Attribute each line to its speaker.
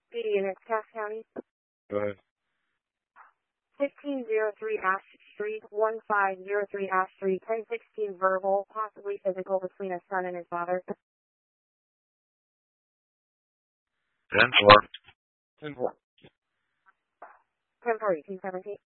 Speaker 1: BD units, Cass County.
Speaker 2: Go ahead.
Speaker 1: 1503 Ash Street, 1503 Ash Street, 1016 verbal, possibly physical between a son and his father.
Speaker 2: 10-4.
Speaker 1: 10-4, 1817.